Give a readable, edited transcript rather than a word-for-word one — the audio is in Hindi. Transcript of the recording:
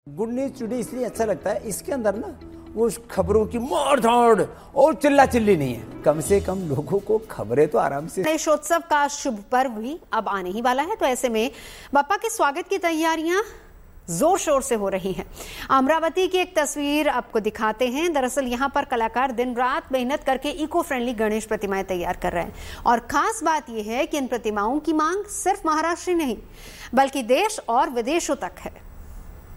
गुड न्यूज टुडे इसलिए अच्छा लगता है, इसके अंदर ना वो खबरों की मार धाड़ और चिल्ला चिल्ली नहीं है। कम से कम लोगों को खबरें तो आराम से। गणेशोत्सव का शुभ पर्व भी अब आने ही वाला है, तो ऐसे में बप्पा के स्वागत की तैयारियां जोर शोर से हो रही हैं। अमरावती की एक तस्वीर आपको दिखाते हैं। दरअसल यहां पर कलाकार दिन रात मेहनत करके इको फ्रेंडली गणेश प्रतिमाएं तैयार कर रहे हैं, और खास बात यह है कि इन प्रतिमाओं की मांग सिर्फ महाराष्ट्र नहीं बल्कि देश और विदेशों तक है।